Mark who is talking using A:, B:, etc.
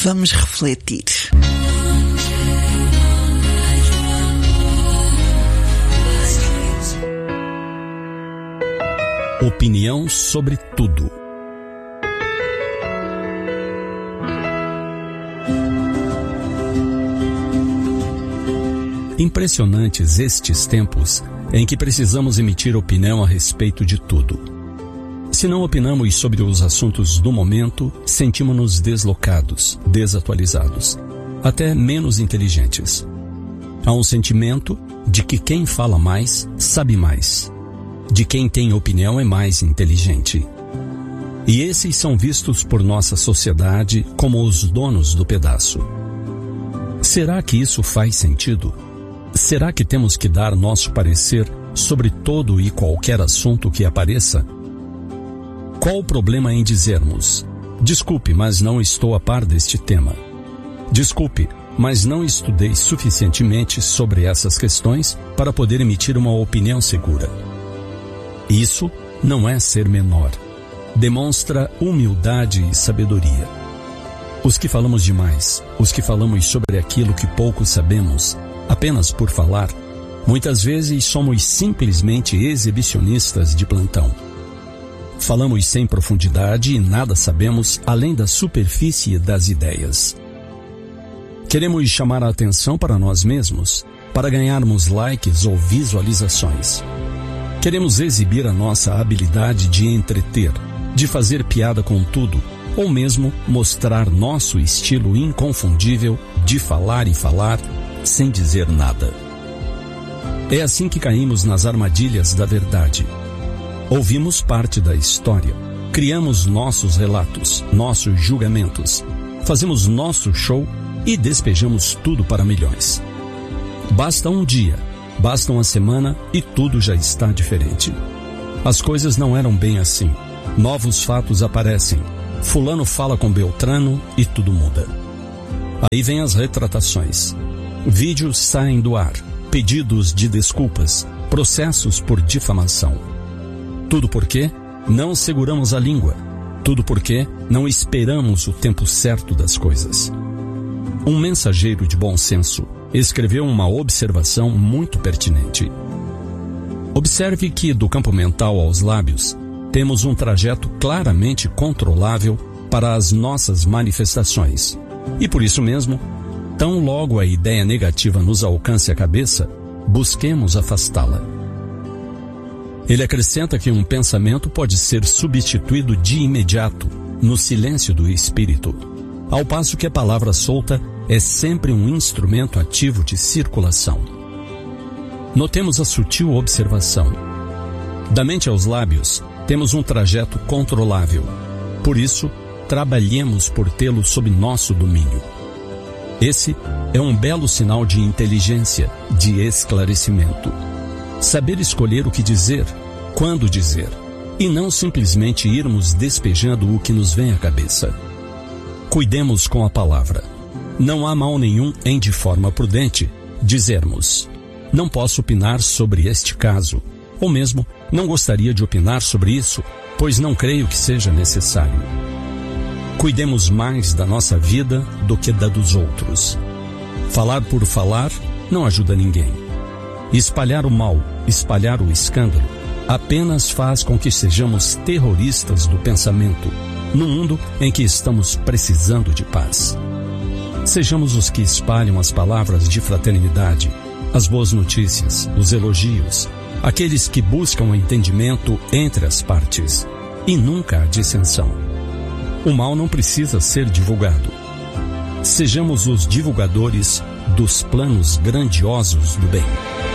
A: Vamos refletir.
B: Opinião sobre tudo. Impressionantes estes tempos em que precisamos emitir opinião a respeito de tudo. Se não opinamos sobre os assuntos do momento, sentimos-nos deslocados, desatualizados, até menos inteligentes. Há um sentimento de que quem fala mais, sabe mais. De quem tem opinião é mais inteligente. E esses são vistos por nossa sociedade como os donos do pedaço. Será que isso faz sentido? Será que temos que dar nosso parecer sobre todo e qualquer assunto que apareça? Qual o problema em dizermos: desculpe, mas não estou a par deste tema. Desculpe, mas não estudei suficientemente sobre essas questões para poder emitir uma opinião segura. Isso não é ser menor. Demonstra humildade e sabedoria. Os que falamos demais, os que falamos sobre aquilo que pouco sabemos, apenas por falar, muitas vezes somos simplesmente exibicionistas de plantão. Falamos sem profundidade e nada sabemos além da superfície das ideias. Queremos chamar a atenção para nós mesmos, para ganharmos likes ou visualizações. Queremos exibir a nossa habilidade de entreter, de fazer piada com tudo, ou mesmo mostrar nosso estilo inconfundível de falar e falar sem dizer nada. É assim que caímos nas armadilhas da verdade. Ouvimos parte da história, criamos nossos relatos, nossos julgamentos, fazemos nosso show e despejamos tudo para milhões. Basta um dia, basta uma semana e tudo já está diferente. As coisas não eram bem assim. Novos fatos aparecem. Fulano fala com Beltrano e tudo muda. Aí vem as retratações. Vídeos saem do ar, pedidos de desculpas, processos por difamação. Tudo porque não seguramos a língua. Tudo porque não esperamos o tempo certo das coisas. Um mensageiro de bom senso escreveu uma observação muito pertinente. Observe que do campo mental aos lábios, temos um trajeto claramente controlável para as nossas manifestações. E por isso mesmo, tão logo a ideia negativa nos alcance a cabeça, busquemos afastá-la. Ele acrescenta que um pensamento pode ser substituído de imediato, no silêncio do espírito, ao passo que a palavra solta é sempre um instrumento ativo de circulação. Notemos a sutil observação. Da mente aos lábios, temos um trajeto controlável. Por isso, trabalhemos por tê-lo sob nosso domínio. Esse é um belo sinal de inteligência, de esclarecimento. Saber escolher o que dizer, quando dizer, e não simplesmente irmos despejando o que nos vem à cabeça. Cuidemos com a palavra. Não há mal nenhum em, de forma prudente, dizermos: não posso opinar sobre este caso, ou mesmo não gostaria de opinar sobre isso, pois não creio que seja necessário. Cuidemos mais da nossa vida do que da dos outros. Falar por falar não ajuda ninguém. Espalhar o mal, espalhar o escândalo, apenas faz com que sejamos terroristas do pensamento, no mundo em que estamos precisando de paz. Sejamos os que espalham as palavras de fraternidade, as boas notícias, os elogios, aqueles que buscam o entendimento entre as partes, e nunca a dissensão. O mal não precisa ser divulgado. Sejamos os divulgadores dos planos grandiosos do bem.